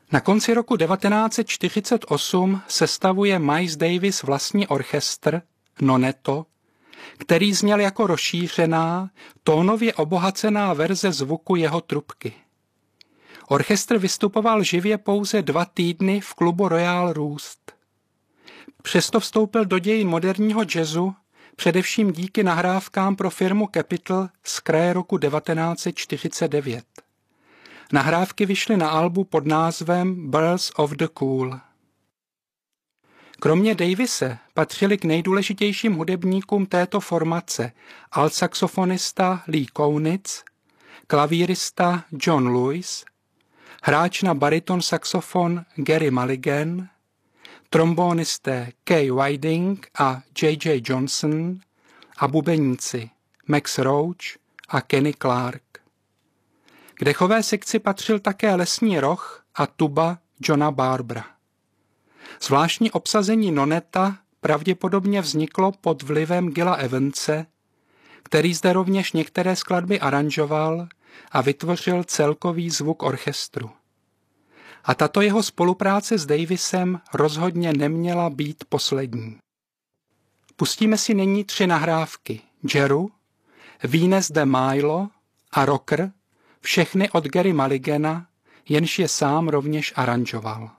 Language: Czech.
Na konci roku 1948 sestavuje Miles Davis vlastní orchestr Noneto, který zněl jako rozšířená, tónově obohacená verze zvuku jeho trubky. Orchestr vystupoval živě pouze 2 týdny v klubu Royal Roost. Přesto vstoupil do dějin moderního jazzu, především díky nahrávkám pro firmu Capitol z kraje roku 1949. Nahrávky vyšly na albu pod názvem Birds of the Cool. Kromě Davise patřili k nejdůležitějším hudebníkům této formace altsaxofonista Lee Konitz, klavírista John Lewis, hráč na bariton saxofon Gary Mulligan, trombonisté Kay Whiting a J.J. Johnson a bubeníci Max Roach a Kenny Clark. K dechové sekci patřil také lesní roh a tuba Johna Barbara. Zvláštní obsazení Noneta pravděpodobně vzniklo pod vlivem Gilla Evanse, který zde rovněž některé skladby aranžoval a vytvořil celkový zvuk orchestru. A tato jeho spolupráce s Davisem rozhodně neměla být poslední. Pustíme si nyní 3 nahrávky: Jeru, Venus de Milo a Rocker, všechny od Gary Mulligana, jenž je sám rovněž aranžoval.